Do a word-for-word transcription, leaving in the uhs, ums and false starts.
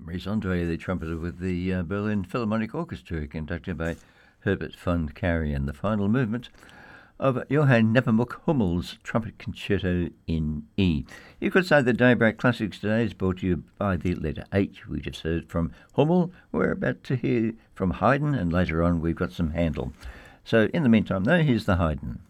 Maurice Andre, the trumpeter with the uh, Berlin Philharmonic Orchestra, conducted by Herbert von Karajan, the final movement of Johann Nepomuk Hummel's Trumpet Concerto in E. You could say the Daybreak Classics today is brought to you by the letter H. We just heard from Hummel. We're about to hear from Haydn, and later on we've got some Handel. So in the meantime, though, here's the Haydn.